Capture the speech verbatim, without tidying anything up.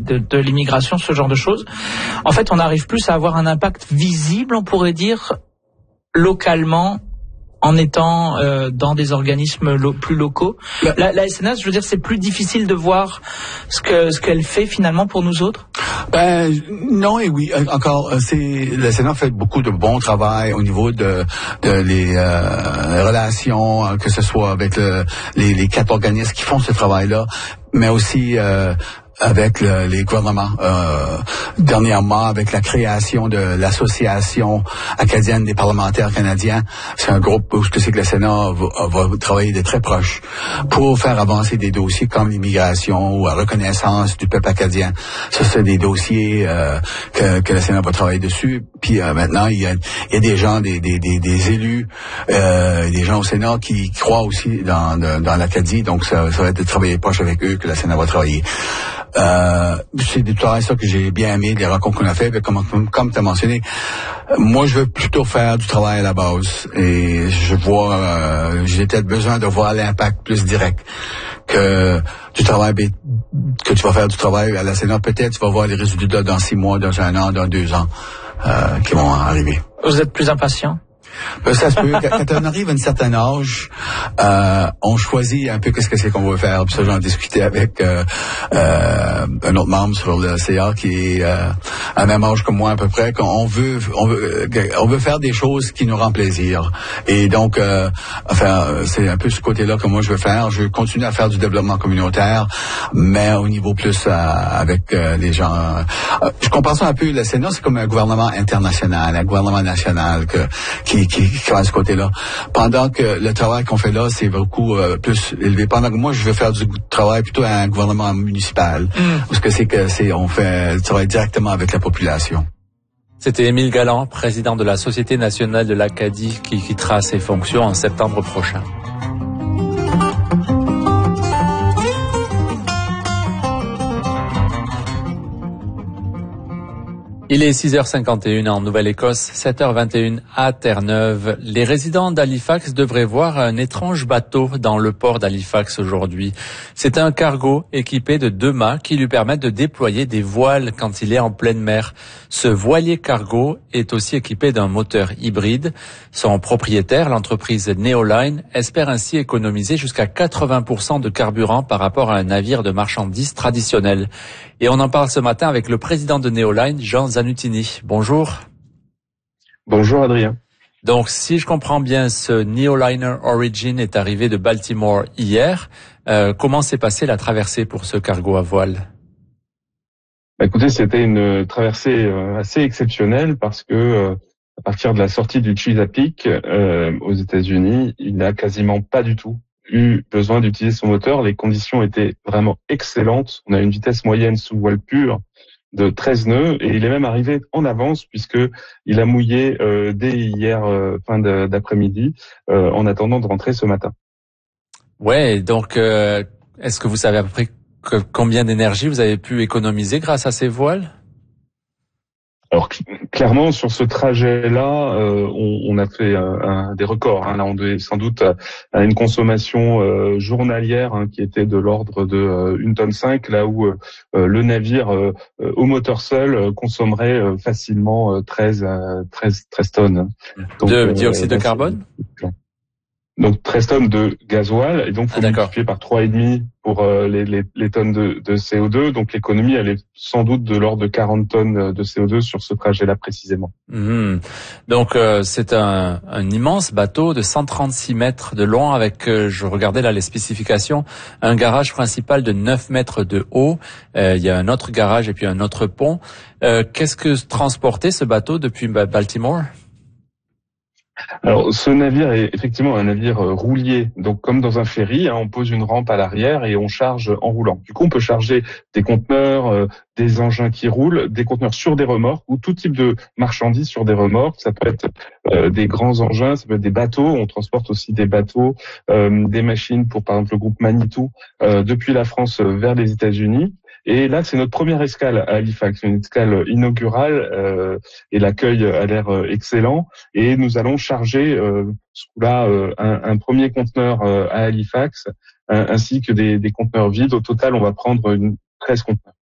de, de l'immigration, ce genre de choses. En fait, on n'arrive plus à avoir un impact visible, on pourrait dire, localement, en étant euh, dans des organismes lo- plus locaux. La, la S N S, je veux dire, c'est plus difficile de voir ce que ce qu'elle fait finalement pour nous autres. Ben non et oui. Encore, c'est la S N A fait beaucoup de bon travail au niveau de, de les euh, relations, que ce soit avec le, les, les quatre organismes qui font ce travail-là, mais aussi euh, avec le, les gouvernements. Euh, dernièrement, avec la création de l'Association acadienne des parlementaires canadiens, c'est un groupe où c'est que le Sénat va, va travailler de très proche pour faire avancer des dossiers comme l'immigration ou la reconnaissance du peuple acadien. Ça, c'est des dossiers euh, que, que le Sénat va travailler dessus. Puis euh, maintenant, il y a, il y a des gens, des, des, des, des élus, euh, des gens au Sénat qui croient aussi dans, dans, dans l'Acadie. Donc, ça, ça va être de travailler proche avec eux que le Sénat va travailler. Euh, c'est du travail ça que j'ai bien aimé, les rencontres qu'on a fait, mais comme, comme, comme tu as mentionné, moi je veux plutôt faire du travail à la base et je vois, euh, j'ai peut-être besoin de voir l'impact plus direct que du travail, que tu vas faire du travail à la Sénat. Peut-être tu vas voir les résultats dans six mois, dans un an, dans deux ans euh, qui vont arriver. Vous êtes plus impatient? Ben, ça se peut. Quand on arrive à un certain âge, euh, on choisit un peu qu'est-ce que c'est qu'on veut faire. Puis ça, j'en discutais avec euh, euh, un autre membre sur le C A qui est euh, à même âge que moi à peu près. Qu'on veut, on veut, on veut faire des choses qui nous rendent plaisir. Et donc, euh, enfin, c'est un peu ce côté-là que moi je veux faire. Je veux continuer à faire du développement communautaire, mais au niveau plus euh, avec euh, les gens. Euh, je compare ça un peu. Le Sénat, c'est comme un gouvernement international, un gouvernement national que qui qui, qui va à ce côté-là. Pendant que le travail qu'on fait là, c'est beaucoup euh, plus élevé. Pendant que moi, je veux faire du travail plutôt à un gouvernement municipal. Mm. Parce que c'est que c'est, on fait du travail directement avec la population. C'était Émile Galland, président de la Société nationale de l'Acadie, qui quittera ses fonctions en septembre prochain. Il est six heures cinquante et une en Nouvelle-Écosse, sept heures vingt et une à Terre-Neuve. Les résidents d'Halifax devraient voir un étrange bateau dans le port d'Halifax aujourd'hui. C'est un cargo équipé de deux mâts qui lui permettent de déployer des voiles quand il est en pleine mer. Ce voilier cargo est aussi équipé d'un moteur hybride. Son propriétaire, l'entreprise Neoline, espère ainsi économiser jusqu'à quatre-vingts pour cent de carburant par rapport à un navire de marchandises traditionnel. Et on en parle ce matin avec le président de Neoline, Jean Zanutini. Bonjour. Bonjour Adrien. Donc si je comprends bien, ce Neoliner Origin est arrivé de Baltimore hier. Euh, comment s'est passée la traversée pour ce cargo à voile? Bah, écoutez, c'était une traversée euh, assez exceptionnelle parce que euh, à partir de la sortie du Chesapeake euh, aux États-Unis, il n'a quasiment pas du tout eu besoin d'utiliser son moteur. Les conditions étaient vraiment excellentes. On a une vitesse moyenne sous voile pure de treize nœuds et il est même arrivé en avance puisque il a mouillé euh, dès hier euh, fin de, d'après-midi euh, en attendant de rentrer ce matin. Ouais, donc euh, est-ce que vous savez à peu près que, combien d'énergie vous avez pu économiser grâce à ces voiles? Alors clairement sur ce trajet-là, euh, on, on a fait un, un, des records. Hein. Là, on devait sans doute à une consommation euh, journalière hein, qui était de l'ordre de euh, une tonne cinq, là où euh, le navire euh, au moteur seul euh, consommerait euh, facilement euh, treize tonnes. Donc, de euh, dioxyde de carbone. Donc treize tonnes de gasoil et donc faut ah, multiplier par trois virgule cinq pour euh, les, les, les tonnes de, de C O deux. Donc l'économie elle est sans doute de l'ordre de quarante tonnes de C O deux sur ce trajet-là précisément. Mmh. Donc euh, c'est un, un immense bateau de cent trente-six mètres de long avec, euh, je regardais là les spécifications, un garage principal de neuf mètres de haut. Euh, il y a un autre garage et puis un autre pont. Euh, qu'est-ce que transportait ce bateau depuis Baltimore? Alors, ce navire est effectivement un navire euh, roulier. Donc, comme dans un ferry, hein, on pose une rampe à l'arrière et on charge en roulant. Du coup, on peut charger des conteneurs, euh, des engins qui roulent, des conteneurs sur des remorques ou tout type de marchandises sur des remorques. Ça peut être euh, des grands engins, ça peut être des bateaux. On transporte aussi des bateaux, euh, des machines pour, par exemple, le groupe Manitou euh, depuis la France vers les États-Unis. Et là, c'est notre première escale à Halifax, une escale inaugurale euh, et l'accueil a l'air euh, excellent. Et nous allons charger euh, là euh, un, un premier conteneur euh, à Halifax, un, ainsi que des, des conteneurs vides. Au total, on va prendre une, treize conteneurs.